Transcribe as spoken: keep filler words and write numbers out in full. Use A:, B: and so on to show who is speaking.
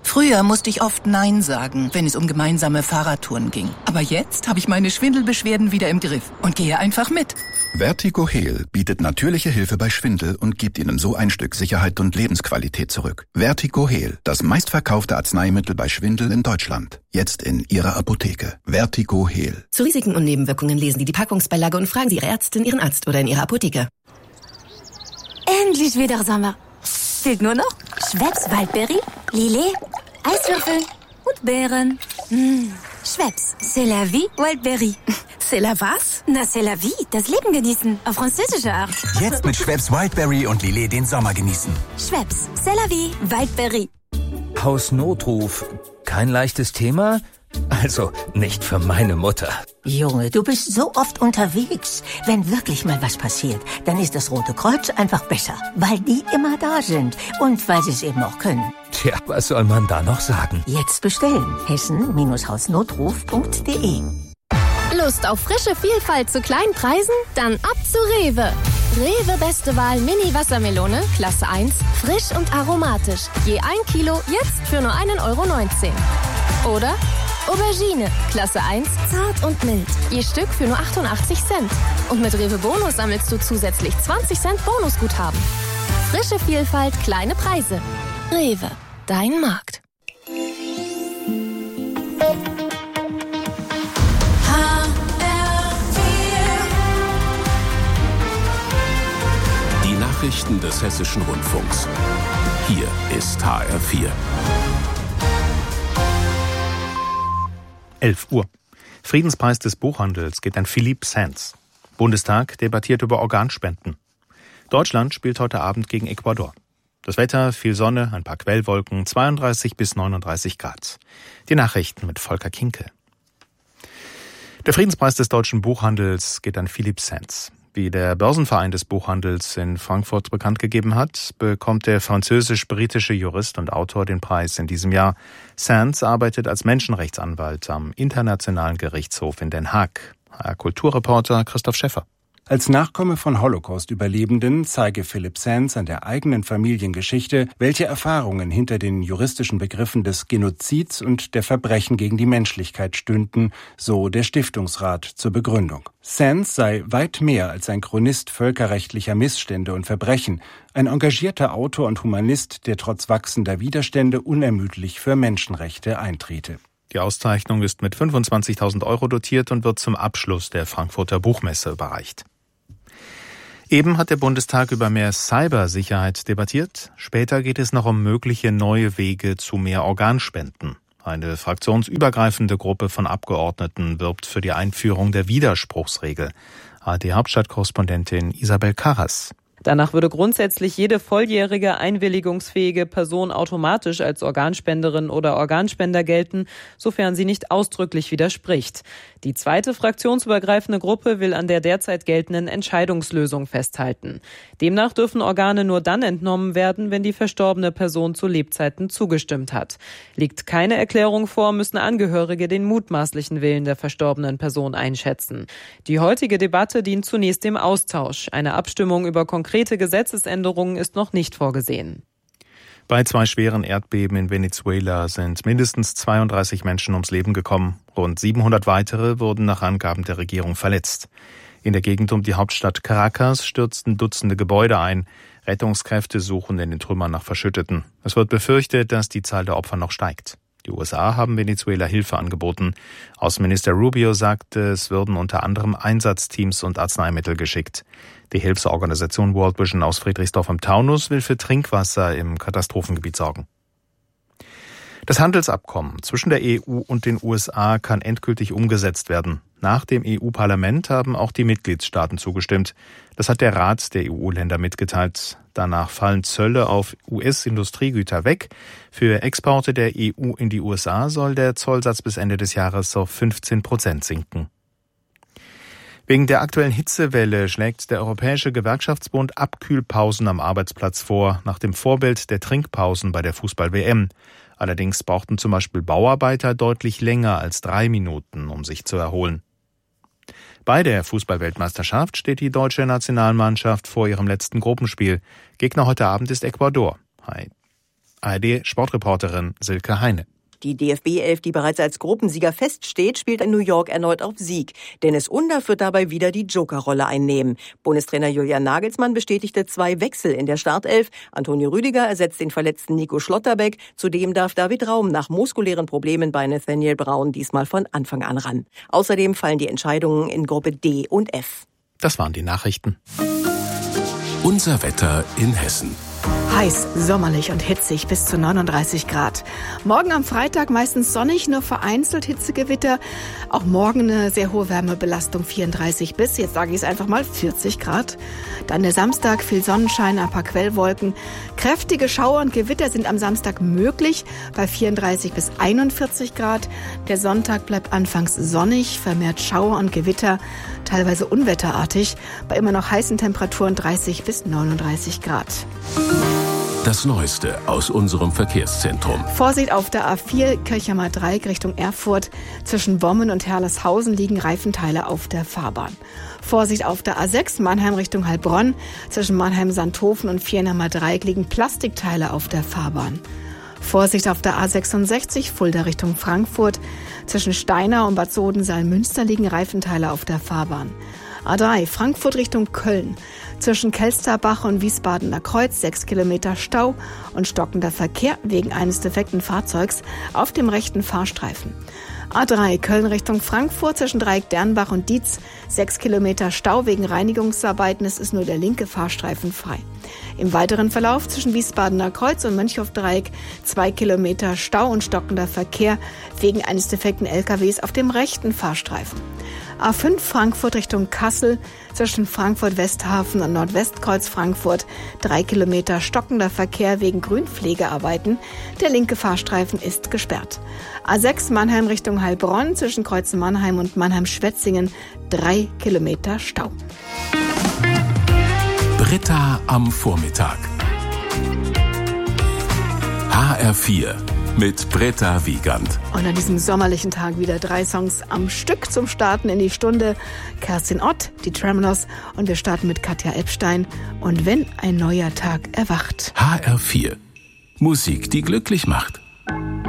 A: Früher musste ich oft Nein sagen, wenn es um gemeinsame Fahrradtouren ging. Aber jetzt habe ich meine Schwindelbeschwerden wieder im Griff und gehe einfach mit.
B: Vertigo Heal bietet natürliche Hilfe bei Schwindel und gibt Ihnen so ein Stück Sicherheit und Lebensqualität zurück. Vertigo Heal, das meistverkaufte Arzneimittel bei Schwindel in Deutschland. Jetzt in Ihrer Apotheke. Vertigo Heal.
C: Zu Risiken und Nebenwirkungen lesen Sie die Packungsbeilage und fragen Sie Ihre Ärztin, Ihren Arzt oder in Ihrer Apotheke.
D: Endlich wieder Sommer. Fehlt nur noch Schweppes Waldbeere, Lillet, Eiswürfel und Beeren. Mmh. Schweppes, c'est la vie, Wildberry.
C: C'est la was?
D: Na, c'est la vie, das Leben genießen, auf französische Art.
E: Jetzt mit Schweppes Wildberry und Lillet den Sommer genießen.
D: Schweppes, c'est la vie, Wildberry.
F: Hausnotruf, kein leichtes Thema? Also, nicht für meine Mutter.
G: Junge, du bist so oft unterwegs. Wenn wirklich mal was passiert, dann ist das Rote Kreuz einfach besser. Weil die immer da sind. Und weil sie es eben auch können.
F: Tja, was soll man da noch sagen?
G: Jetzt bestellen. hessen Hausnotruf punkt de.
H: Lust auf frische Vielfalt zu kleinen Preisen? Dann ab zu Rewe. Rewe Beste Wahl Mini Wassermelone, Klasse eins, frisch und aromatisch. Je ein Kilo, jetzt für nur einen Euro neunzehn. Oder Aubergine, Klasse eins, zart und mild. Je Stück für nur achtundachtzig Cent. Und mit Rewe Bonus sammelst du zusätzlich zwanzig Cent Bonusguthaben. Frische Vielfalt, kleine Preise. Rewe, dein Markt.
I: Die Nachrichten des Hessischen Rundfunks. Hier ist H R vier.
J: elf Uhr. Friedenspreis des Buchhandels geht an Philippe Sands. Bundestag debattiert über Organspenden. Deutschland spielt heute Abend gegen Ecuador. Das Wetter, viel Sonne, ein paar Quellwolken, zweiunddreißig bis neununddreißig Grad. Die Nachrichten mit Volker Kinke. Der Friedenspreis des deutschen Buchhandels geht an Philippe Sands. Wie der Börsenverein des Buchhandels in Frankfurt bekannt gegeben hat, bekommt der französisch-britische Jurist und Autor den Preis in diesem Jahr. Sands arbeitet als Menschenrechtsanwalt am Internationalen Gerichtshof in Den Haag. Herr Kulturreporter Christoph Schäffer.
K: Als Nachkomme von Holocaust-Überlebenden zeige Philippe Sands an der eigenen Familiengeschichte, welche Erfahrungen hinter den juristischen Begriffen des Genozids und der Verbrechen gegen die Menschlichkeit stünden, so der Stiftungsrat zur Begründung. Sands sei weit mehr als ein Chronist völkerrechtlicher Missstände und Verbrechen, ein engagierter Autor und Humanist, der trotz wachsender Widerstände unermüdlich für Menschenrechte eintrete.
J: Die Auszeichnung ist mit fünfundzwanzigtausend Euro dotiert und wird zum Abschluss der Frankfurter Buchmesse überreicht. Eben hat der Bundestag über mehr Cybersicherheit debattiert. Später geht es noch um mögliche neue Wege zu mehr Organspenden. Eine fraktionsübergreifende Gruppe von Abgeordneten wirbt für die Einführung der Widerspruchsregel. A R D-Hauptstadtkorrespondentin Isabel Karras.
L: Danach würde grundsätzlich jede volljährige, einwilligungsfähige Person automatisch als Organspenderin oder Organspender gelten, sofern sie nicht ausdrücklich widerspricht. Die zweite fraktionsübergreifende Gruppe will an der derzeit geltenden Entscheidungslösung festhalten. Demnach dürfen Organe nur dann entnommen werden, wenn die verstorbene Person zu Lebzeiten zugestimmt hat. Liegt keine Erklärung vor, müssen Angehörige den mutmaßlichen Willen der verstorbenen Person einschätzen. Die heutige Debatte dient zunächst dem Austausch. Eine Abstimmung über konkrete Gesetzesänderungen ist noch nicht vorgesehen.
J: Bei zwei schweren Erdbeben in Venezuela sind mindestens zweiunddreißig Menschen ums Leben gekommen. Rund siebenhundert weitere wurden nach Angaben der Regierung verletzt. In der Gegend um die Hauptstadt Caracas stürzten Dutzende Gebäude ein. Rettungskräfte suchen in den Trümmern nach Verschütteten. Es wird befürchtet, dass die Zahl der Opfer noch steigt. Die U S A haben Venezuela Hilfe angeboten. Außenminister Rubio sagte, es würden unter anderem Einsatzteams und Arzneimittel geschickt. Die Hilfsorganisation World Vision aus Friedrichsdorf im Taunus will für Trinkwasser im Katastrophengebiet sorgen. Das Handelsabkommen zwischen der E U und den U S A kann endgültig umgesetzt werden. Nach dem E U-Parlament haben auch die Mitgliedstaaten zugestimmt. Das hat der Rat der E U-Länder mitgeteilt. Danach fallen Zölle auf U S-Industriegüter weg. Für Exporte der E U in die U S A soll der Zollsatz bis Ende des Jahres auf fünfzehn Prozent sinken. Wegen der aktuellen Hitzewelle schlägt der Europäische Gewerkschaftsbund Abkühlpausen am Arbeitsplatz vor, nach dem Vorbild der Trinkpausen bei der Fußball-W M. Allerdings brauchten zum Beispiel Bauarbeiter deutlich länger als drei Minuten, um sich zu erholen. Bei der Fußball-Weltmeisterschaft steht die deutsche Nationalmannschaft vor ihrem letzten Gruppenspiel. Gegner heute Abend ist Ecuador. A R D-Sportreporterin Silke Heine.
M: Die D F B elf, die bereits als Gruppensieger feststeht, spielt in New York erneut auf Sieg. Dennis Undaff wird dabei wieder die Jokerrolle einnehmen. Bundestrainer Julian Nagelsmann bestätigte zwei Wechsel in der Startelf. Antonio Rüdiger ersetzt den verletzten Nico Schlotterbeck. Zudem darf David Raum nach muskulären Problemen bei Nathaniel Brown diesmal von Anfang an ran. Außerdem fallen die Entscheidungen in Gruppe D und F.
J: Das waren die Nachrichten.
I: Unser Wetter in Hessen.
N: Heiß, sommerlich und hitzig bis zu neununddreißig Grad. Morgen am Freitag meistens sonnig, nur vereinzelt Hitzegewitter. Auch morgen eine sehr hohe Wärmebelastung, vierunddreißig bis, jetzt sage ich es einfach mal, vierzig Grad. Dann der Samstag, viel Sonnenschein, ein paar Quellwolken. Kräftige Schauer und Gewitter sind am Samstag möglich, bei vierunddreißig bis einundvierzig Grad. Der Sonntag bleibt anfangs sonnig, vermehrt Schauer und Gewitter, teilweise unwetterartig, bei immer noch heißen Temperaturen dreißig bis neununddreißig Grad.
I: Das Neueste aus unserem Verkehrszentrum.
N: Vorsicht auf der A vier Kirchheimer Dreieck Richtung Erfurt. Zwischen Wommen und Herleshausen liegen Reifenteile auf der Fahrbahn. Vorsicht auf der A sechs Mannheim Richtung Heilbronn. Zwischen Mannheim-Sandhofen und Viernheimer Dreieck liegen Plastikteile auf der Fahrbahn. Vorsicht auf der A sechsundsechzig Fulda Richtung Frankfurt. Zwischen Steinau und Bad Sodensaal-Münster liegen Reifenteile auf der Fahrbahn. A drei Frankfurt Richtung Köln. Zwischen Kelsterbach und Wiesbadener Kreuz sechs Kilometer Stau und stockender Verkehr wegen eines defekten Fahrzeugs auf dem rechten Fahrstreifen. A drei Köln Richtung Frankfurt zwischen Dreieck Dernbach und Dietz sechs Kilometer Stau wegen Reinigungsarbeiten. Es ist nur der linke Fahrstreifen frei. Im weiteren Verlauf zwischen Wiesbadener Kreuz und Mönchhof-Dreieck zwei Kilometer Stau und stockender Verkehr wegen eines defekten L K Ws auf dem rechten Fahrstreifen. A fünf Frankfurt Richtung Kassel zwischen Frankfurt-Westhafen und Nordwestkreuz Frankfurt drei Kilometer stockender Verkehr wegen Grünpflegearbeiten. Der linke Fahrstreifen ist gesperrt. A sechs Mannheim Richtung Heilbronn zwischen Kreuz Mannheim und Mannheim-Schwetzingen drei Kilometer Stau.
I: Britta am Vormittag. H R vier mit Britta Wiegand.
N: Und an diesem sommerlichen Tag wieder drei Songs am Stück zum Starten in die Stunde. Kerstin Ott, die Tremolows und wir starten mit Katja Epstein. Und wenn ein neuer Tag erwacht.
I: H R vier. Musik, die glücklich macht.